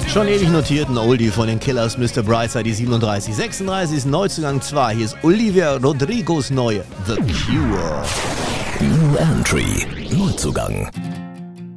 Schon ewig notiert, ein Oldie von den Killers, Mr. Brightside, die 37. 36 ist Neuzugang 2. Hier ist Olivia Rodrigos neue The Cure. New Entry, Neuzugang.